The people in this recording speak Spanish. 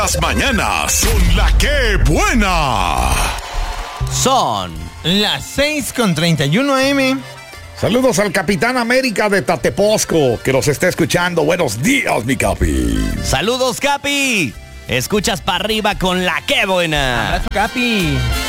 Las mañanas con la que buena. Son las 6:31 AM. Saludos al Capitán América de Tateposco, que nos está escuchando. Buenos días, mi Capi. Saludos, Capi. Escuchas para arriba con la que buena. Abrazo, Capi.